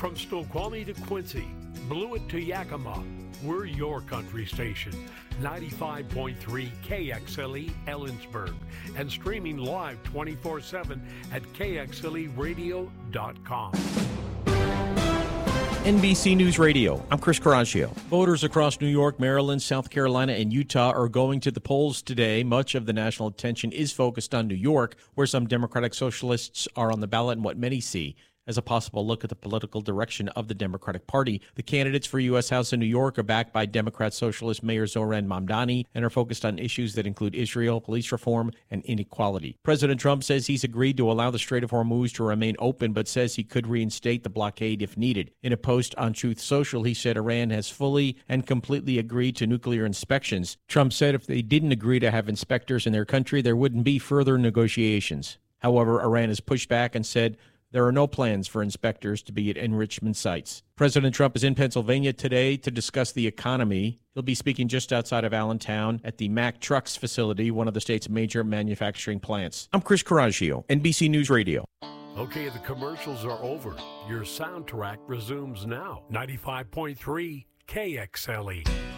From Snoqualmie to Quincy, Blewett to Yakima, we're your country station. 95.3 KXLE Ellensburg and streaming live 24/7 at kxleradio.com. NBC News Radio, I'm Chris Coraggio. Voters across New York, Maryland, South Carolina, and Utah are going to the polls today. Much of the national attention is focused on New York, where some Democratic socialists are on the ballot in what many see as a possible look at the political direction of the Democratic Party. The candidates for U.S. House in New York are backed by Democrat Socialist Mayor Zohran Mamdani and are focused on issues that include Israel, police reform, and inequality. President Trump says he's agreed to allow the Strait of Hormuz to remain open, but says he could reinstate the blockade if needed. In a post on Truth Social, he said Iran has fully and completely agreed to nuclear inspections. Trump said if they didn't agree to have inspectors in their country, there wouldn't be further negotiations. However, Iran has pushed back and said there are no plans for inspectors to be at enrichment sites. President Trump is in Pennsylvania today to discuss the economy. He'll be speaking just outside of Allentown at the Mack Trucks facility, one of the state's major manufacturing plants. I'm Chris Coraggio, NBC News Radio. Okay, the commercials are over. Your soundtrack resumes now. 95.3 KXLE.